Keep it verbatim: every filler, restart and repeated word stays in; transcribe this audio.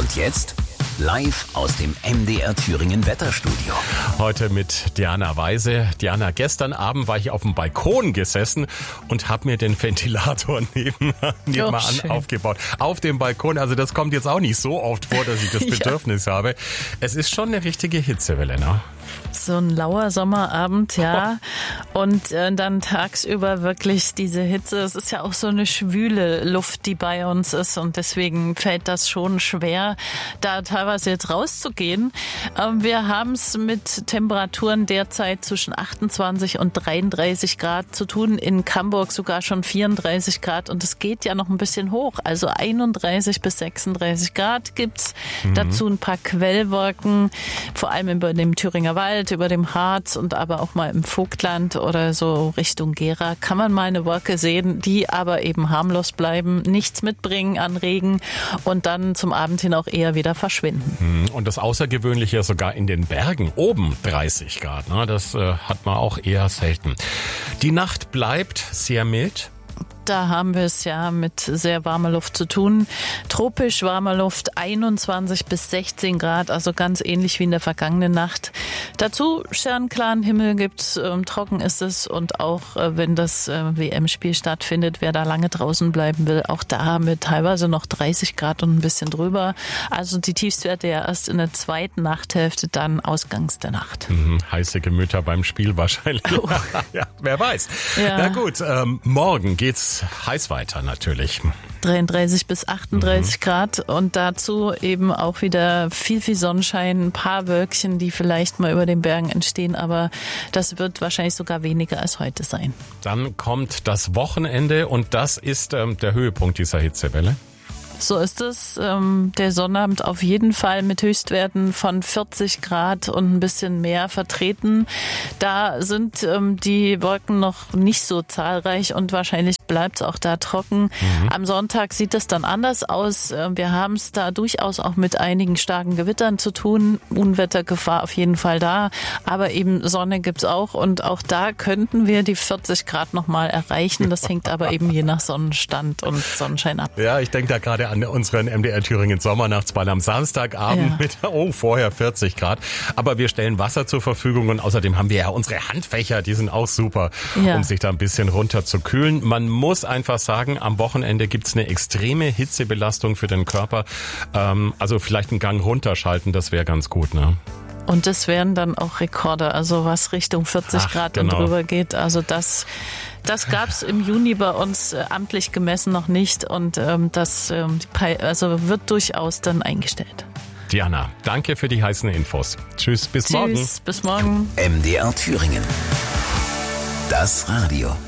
Und jetzt live aus dem M D R Thüringen Wetterstudio. Heute mit Diana Weise. Diana, gestern Abend war ich auf dem Balkon gesessen und habe mir den Ventilator neben, nebenan schön. aufgebaut. Auf dem Balkon, also das kommt jetzt auch nicht so oft vor, dass ich das Bedürfnis ja. habe. Es ist schon eine richtige Hitzewelle, ne? So ein lauer Sommerabend, ja. Und äh, dann tagsüber wirklich diese Hitze. Es ist ja auch so eine schwüle Luft, die bei uns ist. Und deswegen fällt das schon schwer, da teilweise jetzt rauszugehen. Ähm, wir haben es mit Temperaturen derzeit zwischen achtundzwanzig und dreiunddreißig Grad zu tun. In Camburg sogar schon vierunddreißig Grad. Und es geht ja noch ein bisschen hoch. Also einunddreißig bis sechsunddreißig Grad gibt's. Mhm. Dazu ein paar Quellwolken, vor allem über dem Thüringer Wald, über dem Harz und aber auch mal im Vogtland oder so Richtung Gera kann man mal eine Wolke sehen, die aber eben harmlos bleiben, nichts mitbringen an Regen und dann zum Abend hin auch eher wieder verschwinden. Und das Außergewöhnliche sogar in den Bergen, oben dreißig Grad, ne? Das äh, hat man auch eher selten. Die Nacht bleibt sehr mild. Da haben wir es ja mit sehr warmer Luft zu tun. Tropisch warmer Luft, einundzwanzig bis sechzehn Grad, also ganz ähnlich wie in der vergangenen Nacht. Dazu sternklaren Himmel gibt's, ähm, trocken ist es und auch äh, wenn das äh, W M-Spiel stattfindet, wer da lange draußen bleiben will, auch da haben wir teilweise noch dreißig Grad und ein bisschen drüber. Also die Tiefstwerte ja erst in der zweiten Nachthälfte, dann ausgangs der Nacht. Mhm, heiße Gemüter beim Spiel wahrscheinlich. Oh. Ja, wer weiß. Ja. Na gut, ähm, morgen geht's heiß weiter natürlich. dreiunddreißig bis achtunddreißig mhm. Grad und dazu eben auch wieder viel, viel Sonnenschein, ein paar Wölkchen, die vielleicht mal über den Bergen entstehen, aber das wird wahrscheinlich sogar weniger als heute sein. Dann kommt das Wochenende und das ist ähm, der Höhepunkt dieser Hitzewelle. So ist es. Ähm, der Sonnabend auf jeden Fall mit Höchstwerten von vierzig Grad und ein bisschen mehr vertreten. Da sind ähm, die Wolken noch nicht so zahlreich und wahrscheinlich bleibt es auch da trocken. Mhm. Am Sonntag sieht es dann anders aus. Wir haben es da durchaus auch mit einigen starken Gewittern zu tun. Unwettergefahr auf jeden Fall da. Aber eben Sonne gibt's auch und auch da könnten wir die vierzig Grad nochmal erreichen. Das hängt aber eben je nach Sonnenstand und Sonnenschein ab. Ja, ich denke da gerade an unseren M D R Thüringen Sommernachtsball am Samstagabend ja. mit, oh, vorher vierzig Grad. Aber wir stellen Wasser zur Verfügung und außerdem haben wir ja unsere Handfächer, die sind auch super, ja. um sich da ein bisschen runter zu kühlen. Man muss einfach sagen, am Wochenende gibt's eine extreme Hitzebelastung für den Körper. Ähm, also vielleicht einen Gang runterschalten, das wäre ganz gut, ne? Und das wären dann auch Rekorde, also was Richtung vierzig Ach, Grad genau. und drüber geht. Also das, das gab's im Juni bei uns äh, amtlich gemessen noch nicht und ähm, das ähm, also wird durchaus dann eingestellt. Diana, danke für die heißen Infos. Tschüss, bis Tschüss, morgen. Tschüss, bis morgen. M D R Thüringen. Das Radio.